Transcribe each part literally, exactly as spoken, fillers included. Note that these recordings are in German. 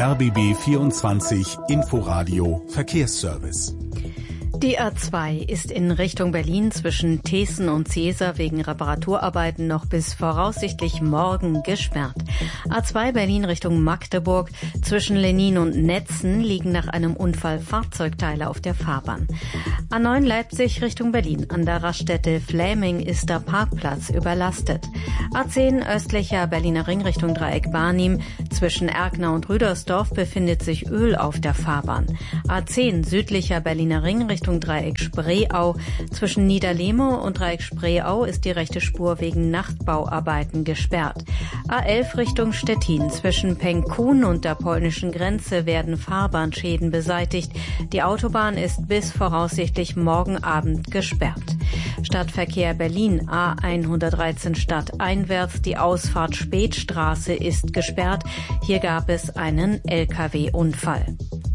R B B vierundzwanzig Inforadio Verkehrsservice. Die A zwei ist in Richtung Berlin zwischen Teeßen und Seesa wegen Reparaturarbeiten noch bis voraussichtlich morgen gesperrt. A zwei Berlin Richtung Magdeburg zwischen Lenin und Netzen liegen nach einem Unfall Fahrzeugteile auf der Fahrbahn. A neun Leipzig Richtung Berlin. An der Raststätte Fläming ist der Parkplatz überlastet. A zehn östlicher Berliner Ring Richtung Dreieck Barnim. Zwischen Erkner und Rüdersdorf befindet sich Öl auf der Fahrbahn. A zehn südlicher Berliner Ring Richtung Dreieck Spreeau. Zwischen Niederlehme und Dreieck Spreeau ist die rechte Spur wegen Nachtbauarbeiten gesperrt. A elf Richtung Stettin. Zwischen Penkun und der polnischen Grenze werden Fahrbahnschäden beseitigt. Die Autobahn ist bis voraussichtlich morgen Abend gesperrt. Stadtverkehr Berlin A hundertdreizehn stadteinwärts. Die Ausfahrt Spätstraße ist gesperrt. Hier gab es einen L K W-Unfall.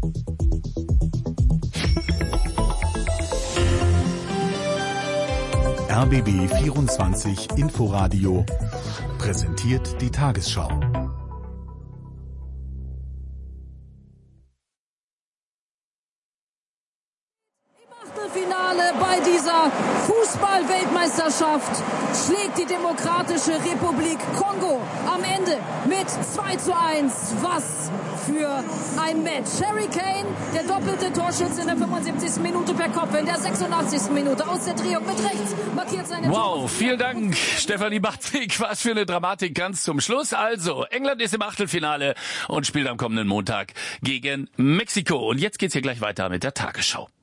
R B B vierundzwanzig Inforadio präsentiert die Tagesschau. Achtelfinale bei dieser Fußball-Weltmeisterschaft schlägt die Demokratische Republik Kongo am Ende mit zwei zu eins. Was für ein Match. Harry Kane, der doppelte Torschütze in der fünfundsiebzigsten Minute per Kopf, in der sechsundachtzigsten Minute aus der Drehung mit rechts markiert seine Wow, vielen Dank, Stefanie Bartik. Was für eine Dramatik ganz zum Schluss. Also, England ist im Achtelfinale und spielt am kommenden Montag gegen Mexiko. Und jetzt geht's hier gleich weiter mit der Tagesschau.